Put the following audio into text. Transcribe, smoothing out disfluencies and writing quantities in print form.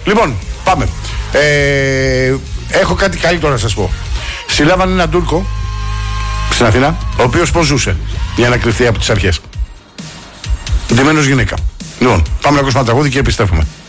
Λοιπόν, πάμε. Έχω κάτι καλύτερο να σας πω. Συλλάβανε έναν Τούρκο στην Αθήνα, ο οποίος πώς ζούσε για να κρυφτεί από τις αρχές. Ντυμένος γυναίκα. Λοιπόν, πάμε να ακούσουμε ένα τραγούδι και επιστρέφουμε.